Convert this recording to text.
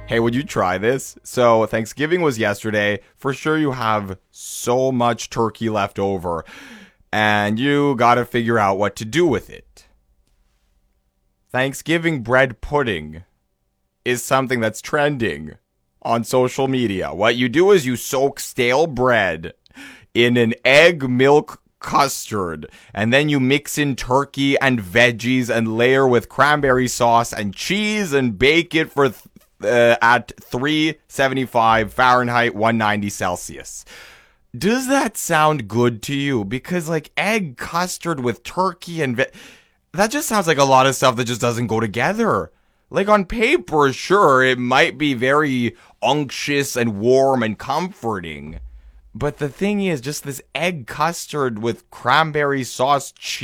Hey, would you try this? So, Thanksgiving was yesterday. For sure, you have so much turkey left over, and you gotta figure out what to do with it. Thanksgiving bread pudding is something that's trending on social media. What you do is you soak stale bread in an egg milk custard, and then you mix in turkey and veggies and layer with cranberry sauce and cheese and bake it for at 375 Fahrenheit, 190 Celsius. Does that sound good to you? Because like egg custard with turkey and that just sounds like a lot of stuff that just doesn't go together. Like on paper, sure, it might be very unctuous and warm and comforting. But the thing is, just this egg custard with cranberry sauce, cheese.